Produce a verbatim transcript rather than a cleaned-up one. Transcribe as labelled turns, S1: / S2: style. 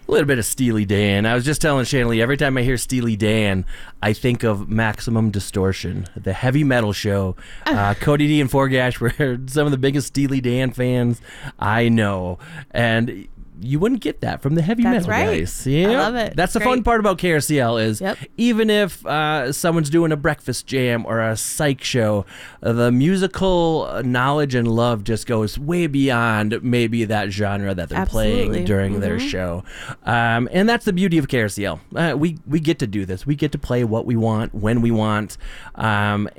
S1: A little bit of Steely Dan. I was just telling Shanley, every time I hear Steely Dan, I think of Maximum Distortion, the heavy metal show. Uh, Cody D and Forgash were some of the biggest Steely Dan fans I know. And you wouldn't get that from the heavy
S2: That's
S1: metal
S2: right.
S1: guys. Yeah,
S2: I love it.
S1: That's the
S2: Great.
S1: fun part about K R C L is
S2: Yep.
S1: even if uh, someone's doing a breakfast jam or a psych show, uh, the musical knowledge and love just goes way beyond maybe that genre that they're
S2: Absolutely.
S1: playing during
S2: Mm-hmm.
S1: their show. Um, and that's the beauty of K R C L. Uh, we, we get to do this. We get to play what we want, when we want. Um,